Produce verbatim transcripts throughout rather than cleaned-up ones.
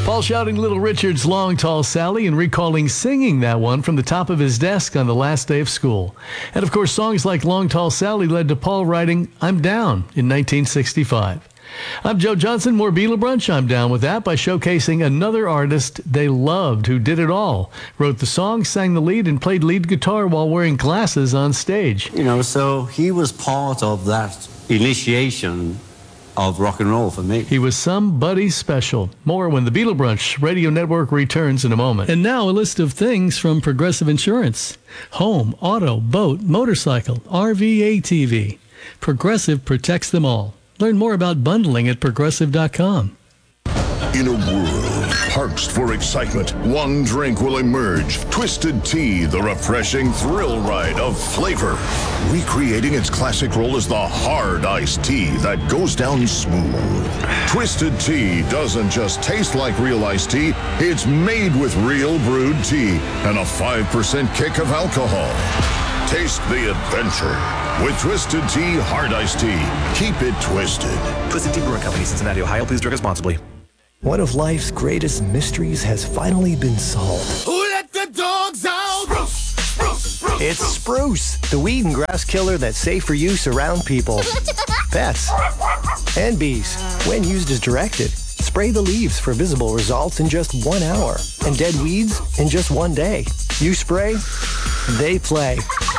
Paul shouting Little Richard's Long Tall Sally and recalling singing that one from the top of his desk on the last day of school. And of course, songs like Long Tall Sally led to Paul writing I'm Down in nineteen sixty-five. I'm Joe Johnson. More Beatle Brunch. I'm down with that by showcasing another artist they loved who did it all. Wrote the song, sang the lead, and played lead guitar while wearing glasses on stage. You know, so he was part of that initiation of rock and roll for me. He was somebody special. More when the Beatle Brunch Radio Network returns in a moment. And now a list of things from Progressive Insurance. Home, auto, boat, motorcycle, R V, A T V. Progressive protects them all. Learn more about bundling at progressive dot com. In a world parched for excitement, one drink will emerge. Twisted Tea, the refreshing thrill ride of flavor. Recreating its classic role as the hard iced tea that goes down smooth. Twisted Tea doesn't just taste like real iced tea, it's made with real brewed tea and a five percent kick of alcohol. Taste the adventure with Twisted Tea Hard Iced Tea. Keep it twisted. Twisted Tea Brewing Company, Cincinnati, Ohio. Please drink responsibly. One of life's greatest mysteries has finally been solved. Who let the dogs out? Spruce, spruce, spruce, it's Spruce, the weed and grass killer that's safe for use around people, pets, and bees. When used as directed, spray the leaves for visible results in just one hour, and dead weeds in just one day. You spray, they play.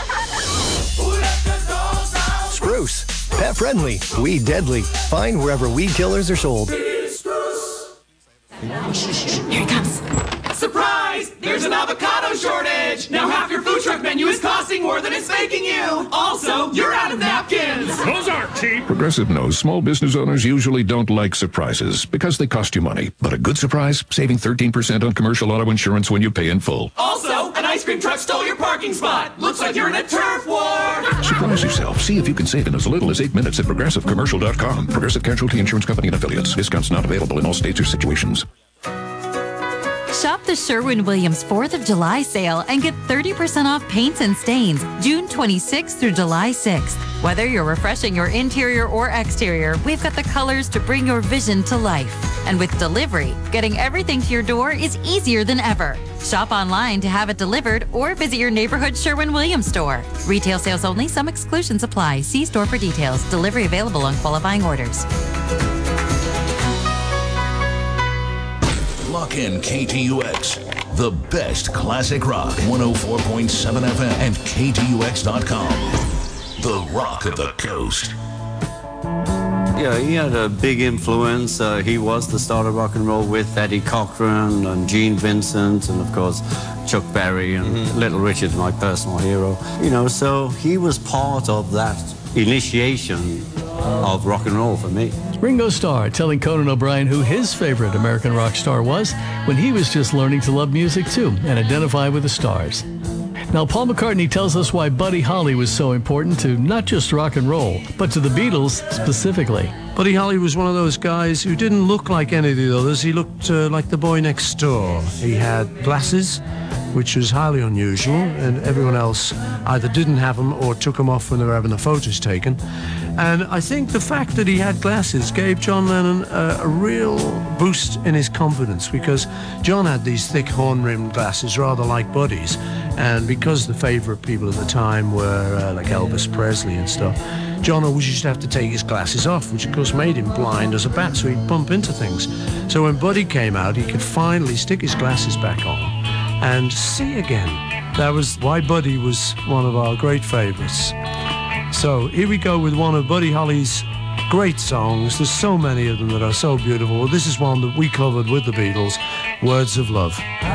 Spruce, pet friendly, weed deadly. Find wherever weed killers are sold. Here he comes. Surprise! There's an avocado shortage! Now half your food truck menu is costing more than it's making you! Also, you're out of napkins! Those aren't cheap! Progressive knows small business owners usually don't like surprises because they cost you money. But a good surprise, saving thirteen percent on commercial auto insurance when you pay in full. Also, an ice cream truck stole your parking spot! Looks like you're in a turf war! Surprise yourself. See if you can save in as little as eight minutes at progressive commercial dot com. Progressive Casualty Insurance Company and Affiliates. Discounts not available in all states or situations. Shop the Sherwin-Williams fourth of July sale and get thirty percent off paints and stains June twenty-sixth through July sixth. Whether you're refreshing your interior or exterior, we've got the colors to bring your vision to life. And with delivery, getting everything to your door is easier than ever. Shop online to have it delivered or visit your neighborhood Sherwin-Williams store. Retail sales only. Some exclusions apply. See store for details. Delivery available on qualifying orders. Lock in K T U X, the best classic rock, one oh four point seven F M and K T U X dot com. The rock of the coast. Yeah, he had a big influence. Uh, he was the start of rock and roll with Eddie Cochran and Gene Vincent and, of course, Chuck Berry and mm-hmm. Little Richard's my personal hero. You know, so he was part of that initiation of rock and roll for me. Ringo Starr telling Conan O'Brien who his favorite American rock star was when he was just learning to love music too and identify with the stars. Now, Paul McCartney tells us why Buddy Holly was so important to not just rock and roll, but to the Beatles specifically. Buddy Holly was one of those guys who didn't look like any of the others. He looked uh, like the boy next door. He had glasses, which was highly unusual, and everyone else either didn't have them or took them off when they were having the photos taken. And I think the fact that he had glasses gave John Lennon a, a real boost in his confidence, because John had these thick horn-rimmed glasses, rather like Buddy's, and because the favourite people at the time were uh, like Elvis Presley and stuff, John always used to have to take his glasses off, which of course made him blind as a bat, so he'd bump into things. So when Buddy came out, he could finally stick his glasses back on and see again. That was why Buddy was one of our great favourites. So here we go with one of Buddy Holly's great songs. There's so many of them that are so beautiful. This is one that we covered with the Beatles, Words of Love.